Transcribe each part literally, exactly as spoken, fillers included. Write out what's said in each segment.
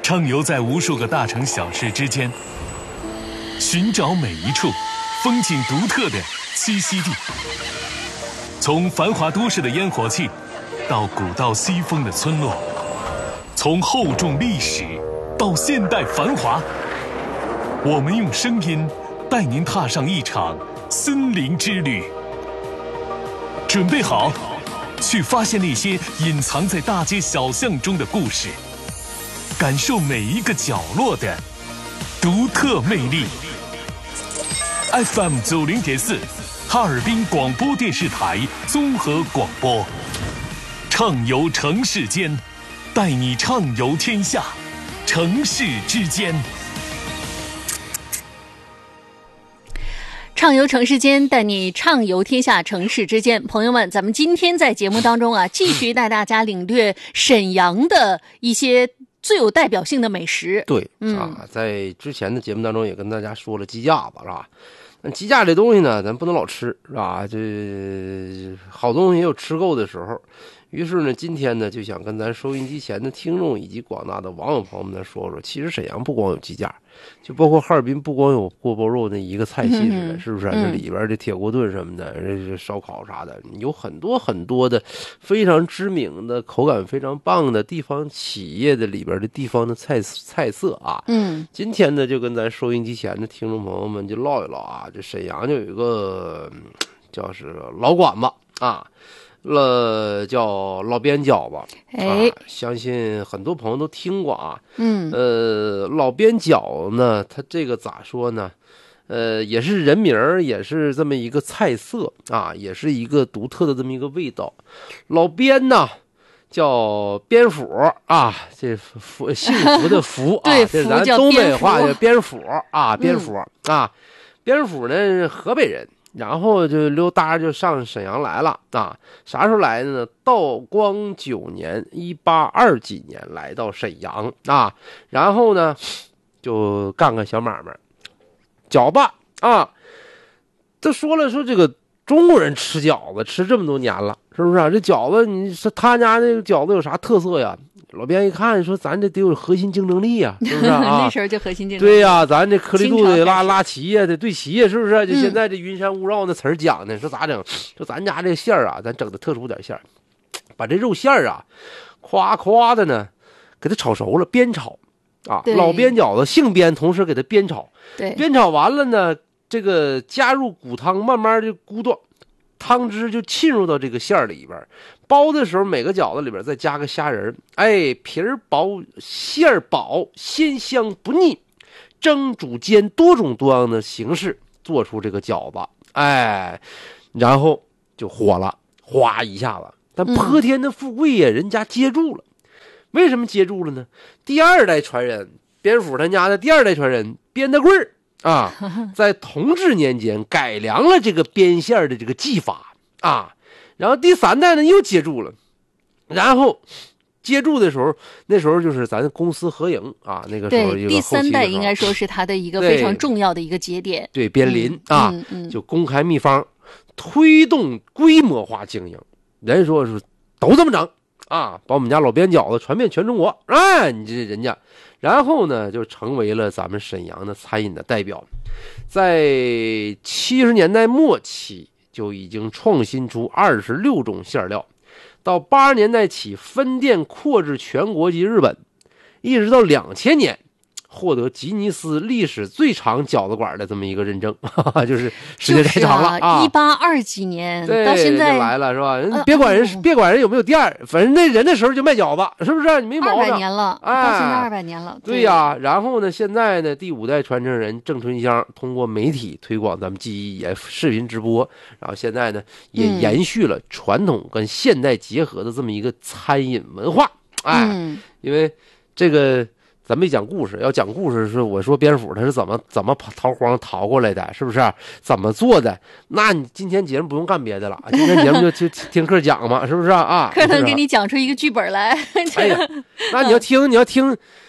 畅游在无数个大城小市之间，寻找每一处风景独特的栖息地。从繁华都市的烟火气，到古道西风的村落，从厚重历史到现代繁华，我们用声音带您踏上一场森林之旅。准备好，去发现那些隐藏在大街小巷中的故事，感受每一个角落的独特魅力。F M 九零点四，哈尔滨广播电视台综合广播，畅游城市间，带你畅游天下，城市之间。 畅游城市间，带你畅游天下，城市之间。朋友们，咱们今天在节目当中啊，继续带大家领略沈阳的一些最有代表性的美食。 对，嗯啊，在之前的节目当中也跟大家说了鸡架子，是吧？那鸡架这东西呢，咱不能老吃，是吧？这好东西也有吃够的时候。于是呢，今天呢，就想跟咱收音机前的听众以及广大的网友朋友们说说，其实沈阳不光有鸡架，就包括哈尔滨不光有锅包肉那一个菜系似的，嗯、是不是？这里边的铁锅炖什么的，这烧烤啥的，有很多很多的非常知名的、口感非常棒的地方企业的里边的地方的菜菜色啊。嗯，今天呢，就跟咱收音机前的听众朋友们就唠一唠啊，这沈阳就有一个叫是老馆子啊。了叫老边饺子，哎、啊，相信很多朋友都听过啊。嗯，呃，老边饺子呢，它这个咋说呢？呃，也是人名儿，也是这么一个菜色啊，也是一个独特的这么一个味道。老边呢，叫边府啊，这福幸福的福啊，这咱东北话叫边府啊，边府、嗯、啊，边府呢，河北人。然后就溜达就上沈阳来了啊！啥时候来的呢？道光九年，一八二几年来到沈阳啊。然后呢，就干个小买卖，饺子啊。他说了说这个中国人吃饺子吃这么多年了，是不是啊？这饺子你说他家那个饺子有啥特色呀？老边一看说咱这得有核心竞争力呀，是不是啊？ 那时候就核心竞争力。 对呀、啊，咱这颗粒度得拉拉齐呀，得对齐呀，是不是？就现在这云山雾绕那词儿讲的，说咋整？说咱家这馅儿啊，咱整的特殊点馅儿，把这肉馅儿啊，夸夸的呢，给它炒熟了，煸炒啊，老边饺子姓煸，同时给它煸炒。 对， 煸炒完了呢，这个加入骨汤，慢慢就咕嘟。汤汁就浸入到这个馅儿里边，包的时候每个饺子里边再加个虾仁，哎，皮儿薄，馅儿薄，鲜香不腻，蒸煮煎多种多样的形式做出这个饺子，哎，然后就火了，哗一下子，但泼天的富贵呀，人家接住了。为什么接住了呢？第二代传人，边府他家的第二代传人边大贵儿。啊，在同治年间改良了这个煸馅的这个技法啊，然后第三代呢又接住了，然后接住的时候，那时候就是咱公私合营啊，那个时候对第三代应该说是他的一个非常重要的一个节点。 对，边临、嗯、啊、 嗯嗯， 就公开秘方，推动规模化经营。人说是都这么整啊，把我们家老边饺子传遍全中国，哎，你这人家。然后呢，就成为了咱们沈阳的餐饮的代表，在七十年代末期就已经创新出二十六种馅料，到八十年代起分店扩至全国及日本，一直到两千年获得吉尼斯历史最长饺子馆的这么一个认证，哈哈，就是时间太长了啊！ 一八二几年到现在来了是吧？人别管人、呃、别管人有没有店儿，反正那人的时候就卖饺子，是不是？你没毛病。 二百年了，哎，到现在二百年了。 对呀、啊，然后呢，现在呢，第五代传承人郑春香通过媒体推广咱们技艺，也视频直播，然后现在呢，也延续了传统跟现代结合的这么一个餐饮文化。哎， 嗯、 因为这个。咱没讲故事，要讲故事是我说边府他是怎么怎么逃荒逃过来的，是不是？怎么做的？那你今天节目不用干别的了，今天节目就就听课讲嘛，是不是啊？ 课能给你讲出一个剧本来。 哎呀，那你要听，你要听，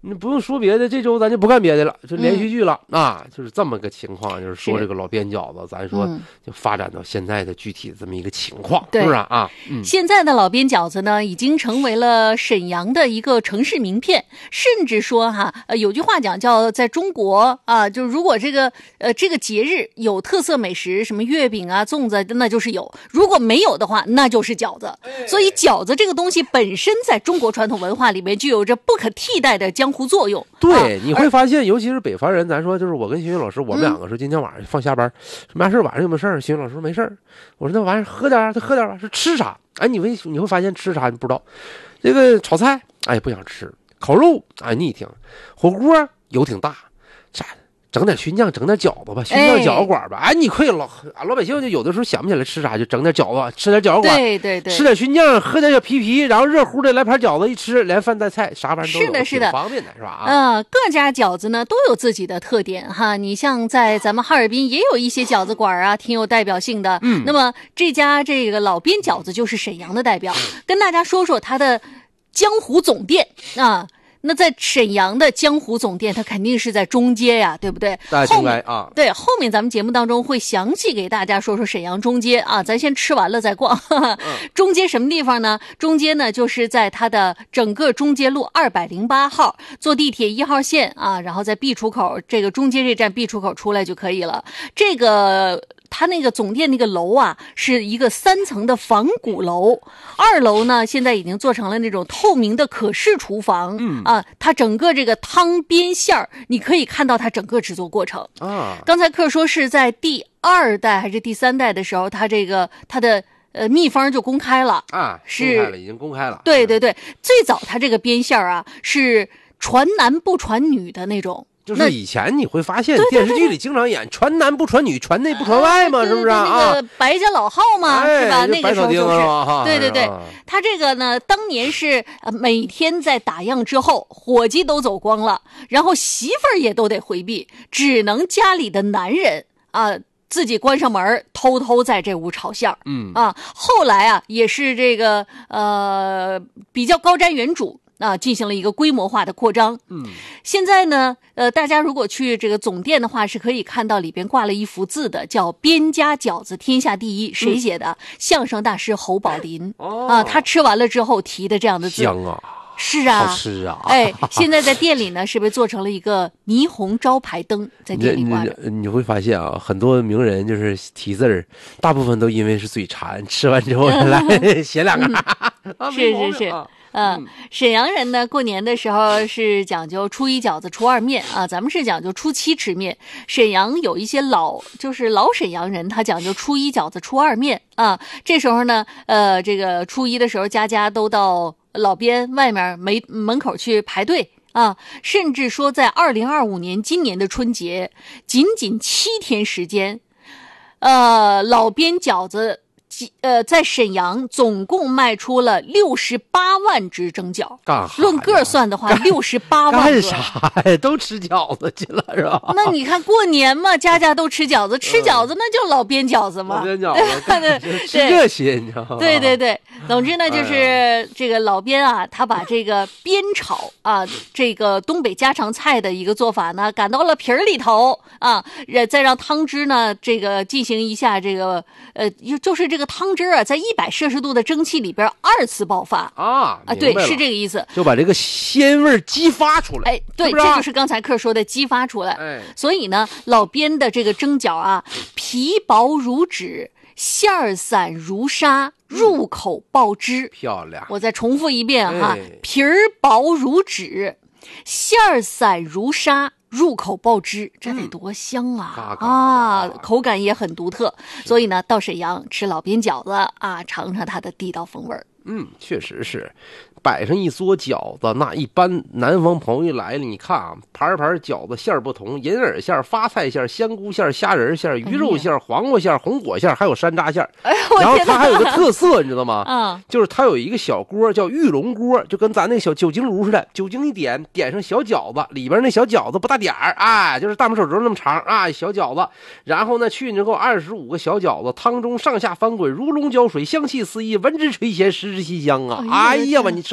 你不用说别的，这周咱就不干别的了，就连续剧了、嗯、啊，就是这么个情况。就是说这个老边饺子，咱说就发展到现在的具体这么一个情况， 嗯、 是不是啊？ 嗯，现在的老边饺子呢，已经成为了沈阳的一个城市名片，甚至说哈，呃，有句话讲叫在中国啊，就如果这个呃这个节日有特色美食，什么月饼啊、粽子，那就是有；如果没有的话，那就是饺子。所以饺子这个东西本身在中国传统文化里面具有着不可替代的江湖作用。 对，你会发现，尤其是北方人，咱说就是我跟徐云老师，我们两个说今天晚上放下班，没啥事，晚上有没有事儿？徐云老师说没事儿。我说那玩意儿喝点，他喝点吧。是吃啥？哎，你会你会发现吃啥你不知道。这个炒菜，哎不想吃；烤肉，哎你一听；火锅油挺大，啥？整点熏酱，整点饺子吧，熏酱饺子馆吧。哎，你快老老百姓就有的时候想不起来吃啥，就整点饺子，吃点饺子馆， 对对对， 吃点熏酱，喝点小皮皮，然后热乎的来盘饺子，一吃连饭带菜，啥玩意儿都有， 是的，是的， 方便的是吧？啊， 嗯、呃，各家饺子呢都有自己的特点哈。你像在咱们哈尔滨也有一些饺子馆啊，挺有代表性的。嗯，那么这家这个老边饺子就是沈阳的代表，跟大家说说它的江湖总店啊。那在沈阳的江湖总店，它肯定是在中街呀，对不对？ 后面啊， 对，后面咱们节目当中会详细给大家说说沈阳中街啊，咱先吃完了再逛。呵呵嗯、中街什么地方呢？中街呢，就是在它的整个中街路二百零八号，坐地铁一号线啊，然后在 B 出口这个中街这站 B 出口出来就可以了。这个。它那个总店那个楼啊，是一个三层的仿古楼，二楼呢现在已经做成了那种透明的可视厨房，嗯啊，它整个这个汤边馅儿，你可以看到它整个制作过程啊。刚才客说是在第二代还是第三代的时候，它这个它的呃秘方就公开了啊， 是公开了，已经公开了。 对对对，最早它这个边馅儿啊是传男不传女的那种。 就是以前你会发现电视剧里经常演传男不传女，传内不传外嘛，是不是啊？ 那个白家老号嘛， 哎、 是吧？那个时候就是，对对对。 啊、 他这个呢，当年是每天在打烊之后，伙计都走光了，然后媳妇儿也都得回避，只能家里的男人啊。自己关上门，偷偷在这屋炒馅儿。嗯啊，后来啊，也是这个呃比较高瞻远瞩。啊，进行了一个规模化的扩张。嗯，现在呢，呃，大家如果去这个总店的话，是可以看到里边挂了一幅字的，叫“边家饺子天下第一”，谁写的？嗯、相声大师侯宝林。哦，啊，他吃完了之后提的这样的字。 香啊！ 是啊， 好吃啊！ 哎，现在在店里呢，是不是做成了一个霓虹招牌灯在店里挂着？ 你, 你, 你会发现啊，很多名人就是提字儿，大部分都因为是嘴馋，吃完之后来写两个。 嗯、是是是。嗯，沈阳人呢，过年的时候是讲究初一饺子，初二面啊，咱们是讲究初七吃面。沈阳有一些老，就是老沈阳人，他讲究初一饺子，初二面啊。这时候呢，呃，这个初一的时候，家家都到老边外面门门口去排队啊，甚至说在二零二五年今年的春节，仅仅七天时间，呃，老边饺子。呃，在沈阳总共卖出了六十八万只蒸饺， 干论个算的话，六十八万个。干啥呀？都吃饺子去了是吧？ 那你看过年嘛，家家都吃饺子，吃饺子那就老边饺子嘛。 老边饺子，对，吃这些你知道吗？ 对对对，总之呢，就是这个老边啊，他把这个边炒啊，这个东北家常菜的一个做法呢，赶到了皮儿里头啊，再让汤汁呢，这个进行一下这个呃，就是这个。汤汁啊，在一百摄氏度的蒸汽里边二次爆发啊啊，对，是这个意思， 就把这个鲜味激发出来。 哎，对， 是是这就是刚才客说的激发出来。哎，所以呢，老边的这个蒸饺啊，皮薄如纸，馅儿散如沙，入口爆汁。 漂亮！ 我再重复一遍哈， 哎、 皮儿薄如纸，馅儿散如沙。入口爆汁，这得多香啊！ 嗯、嘎嘎啊，口感也很独特。所以呢，到沈阳吃老边饺子啊，尝尝它的地道风味儿。 嗯，确实是。摆上一桌饺子，那一般南方朋友一来了，你看啊，盘盘饺子馅儿不同，银耳馅、发菜馅、香菇馅、虾仁馅、鱼肉馅、黄瓜馅、红果馅，还有山楂馅。 哎， 然后它还有个特色，你知道吗？ 嗯， 就是它有一个小锅叫玉龙锅，就跟咱那小酒精炉似的，酒精一点，点上小饺子，里边那小饺子不大点儿，哎，就是大拇手指头那么长啊，小饺子。然后呢，去之后二十五个小饺子，汤中上下翻滚，如龙搅水，香气四溢，闻之垂涎，食之馨香啊！哎呀，我你吃。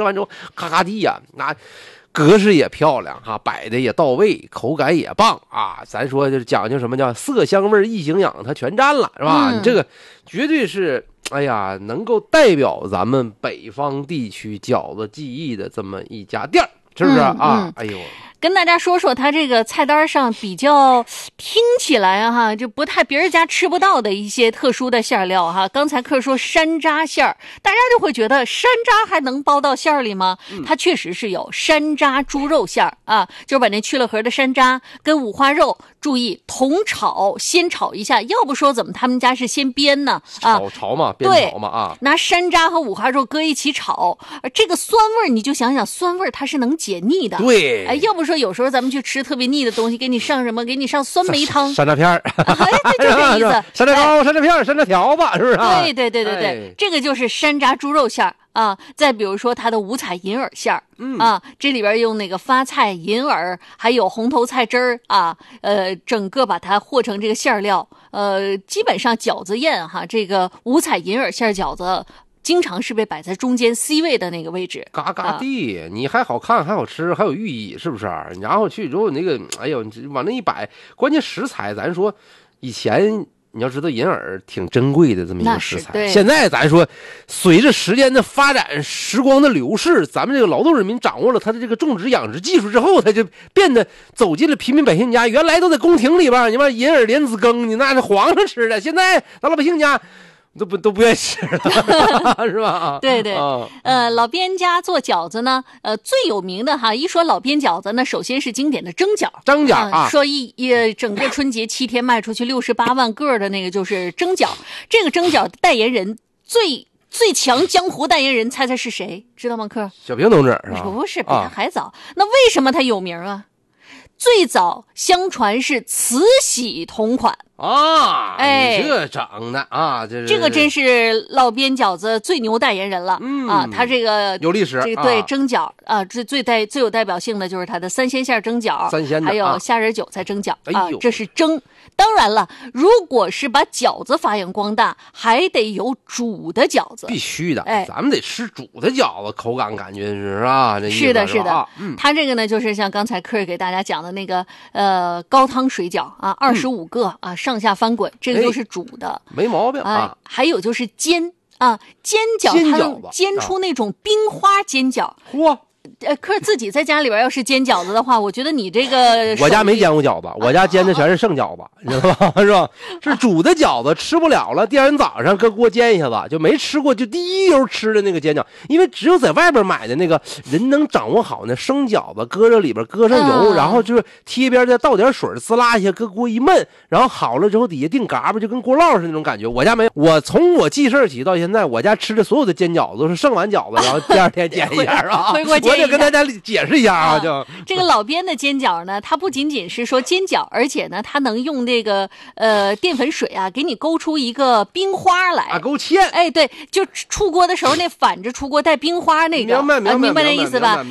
完之后咔咔地呀、啊，那格式也漂亮哈、啊，摆的也到位，口感也棒啊。咱说就是讲究什么叫色香味异形养，它全占了是吧？ 嗯、 你这个绝对是哎呀，能够代表咱们北方地区饺子技艺的这么一家店儿，是不是、 嗯、 啊？ 嗯、 哎呦。 跟大家说说它这个菜单上比较听起来哈就不太别人家吃不到的一些特殊的馅料哈。刚才客说山楂馅儿，大家就会觉得山楂还能包到馅儿里吗？嗯、它确实是有山楂猪肉馅儿啊，就是把那去了核的山楂跟五花肉，注意同炒，先炒一下，要不说怎么他们家是先煸呢？啊， 炒炒嘛，煸炒嘛啊， 拿山楂和五花肉搁一起炒，这个酸味你就想想，酸味它是能解腻的。 对， 哎，要不说。有时候咱们去吃特别腻的东西，给你上什么？给你上酸梅汤、 山楂片儿， 哎，对，就这意思。 山楂糕、山楂片、山楂条子，是不是？ 对对对对对，哎、这个就是山楂猪肉馅儿啊。再比如说它的五彩银耳馅儿，嗯啊，这里边用那个发菜、银耳，还有红头菜汁儿啊，呃，整个把它和成这个馅料。呃，基本上饺子宴哈，这个五彩银耳馅饺子。经常是被摆在中间 C 位的那个位置， 嘎嘎地，啊、你还好看，还好吃，还有寓意，是不是？然后去之后那个，哎呦，往那一摆，关键食材，咱说以前你要知道银耳挺珍贵的这么一个食材，现在咱说随着时间的发展，时光的流逝，咱们这个劳动人民掌握了他的这个种植养殖技术之后，他就变得走进了平民百姓家，原来都在宫廷里边，你把银耳莲子羹，你那是皇上吃的，现在咱老百姓家。都不都不愿意吃了，是吧？ 对对，哦、呃，老边家做饺子呢，呃，最有名的哈，一说老边饺子呢，首先是经典的蒸饺， 蒸饺啊， 呃、说一一整个春节七天卖出去六十八万个的那个就是蒸饺，这个蒸饺的代言人最最强江湖代言人，猜猜是谁？知道吗？客小平同志是吧？ 不是，比他还早。啊、那为什么他有名啊？最早相传是慈禧同款啊，哎，你这整的啊，这这个真是烙边饺子最牛代言人了，嗯啊，他这个有历史， 这个对蒸饺啊，最最带最有代表性的就是他的三鲜馅蒸饺， 三鲜的还有虾仁韭菜蒸饺啊， 这是蒸。当然了，如果是把饺子发扬光大，还得有煮的饺子， 必须的。 哎， 咱们得吃煮的饺子，口感感觉是吧？这是的，是的。 啊、嗯， 他这个呢，就是像刚才客人给大家讲的那个呃高汤水饺啊，二十五个、嗯、啊，上下翻滚，这个都是煮的， 哎、没毛病啊、 呃。还有就是煎啊，煎饺它能煎出那种冰花煎饺， 嚯！ 呃，可是自己在家里边要是煎饺子的话，我觉得你这个我家没煎过饺子，我家煎的全是剩饺子，你知道吧？是吧？是煮的饺子吃不了了，第二天早上搁锅煎一下子，就没吃过就第一油吃的那个煎饺，因为只有在外边买的那个人能掌握好呢，生饺子搁这里边搁上油，嗯、然后就是贴边再倒点水，滋啦一下搁锅一焖，然后好了之后底下定嘎巴，就跟锅烙似的那种感觉。我家没有，我从我记事起到现在，我家吃的所有的煎饺子都是剩完饺子，然后第二天煎一下啊， 回锅煎。 我得跟大家解释一下啊，就、 啊、这个老边的煎饺呢，它不仅仅是说煎饺，而且呢，它能用这个呃淀粉水啊，给你勾出一个冰花来啊，勾芡。 哎，对，就出锅的时候那反着出锅带冰花那个， 明白明白、 啊、明白那意思吧？